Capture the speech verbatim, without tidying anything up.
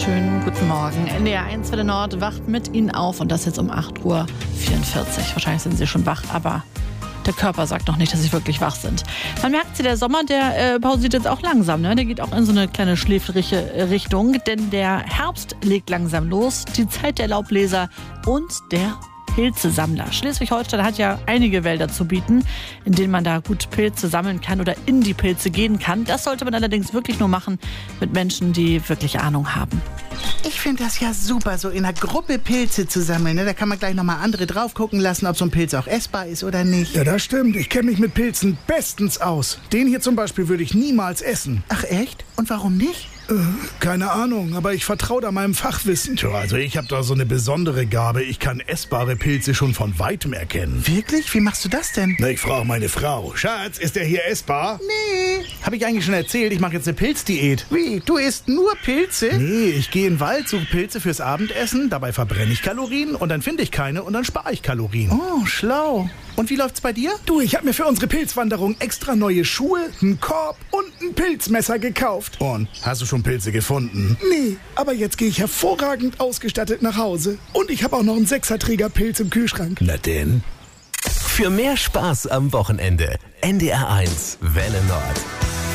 Schönen guten Morgen. N D R eins Welle Nord wacht mit Ihnen auf und das jetzt um acht Uhr vierundvierzig. Wahrscheinlich sind Sie schon wach, aber der Körper sagt noch nicht, dass Sie wirklich wach sind. Man merkt sie, der Sommer, der äh, pausiert jetzt auch langsam. Ne? Der geht auch in so eine kleine schläfrige Richtung, denn der Herbst legt langsam los. Die Zeit der Laubbläser und der Pilzesammler. Schleswig-Holstein hat ja einige Wälder zu bieten, in denen man da gut Pilze sammeln kann oder in die Pilze gehen kann. Das sollte man allerdings wirklich nur machen mit Menschen, die wirklich Ahnung haben. Ich finde das ja super, so in einer Gruppe Pilze zu sammeln. Ne? Da kann man gleich nochmal andere drauf gucken lassen, ob so ein Pilz auch essbar ist oder nicht. Ja, das stimmt. Ich kenne mich mit Pilzen bestens aus. Den hier zum Beispiel würde ich niemals essen. Ach echt? Und warum nicht? Äh, keine Ahnung, aber ich vertraue da meinem Fachwissen. Tja, also ich habe da so eine besondere Gabe. Ich kann essbare Pilze schon von Weitem erkennen. Wirklich? Wie machst du das denn? Na, ich frage meine Frau. Schatz, ist der hier essbar? Nee. Habe ich eigentlich schon erzählt, ich mache jetzt eine Pilzdiät. Wie? Du isst nur Pilze? Nee, ich gehe in den Wald, suche Pilze fürs Abendessen, dabei verbrenne ich Kalorien und dann finde ich keine und dann spare ich Kalorien. Oh, schlau. Und wie läuft's bei dir? Du, ich habe mir für unsere Pilzwanderung extra neue Schuhe, einen Korb und ein Pilzmesser gekauft. Und, hast du schon Pilze gefunden? Nee, aber jetzt gehe ich hervorragend ausgestattet nach Hause. Und ich habe auch noch einen Sechserträger Pilz im Kühlschrank. Na denn. Für mehr Spaß am Wochenende. N D R eins Welle Nord.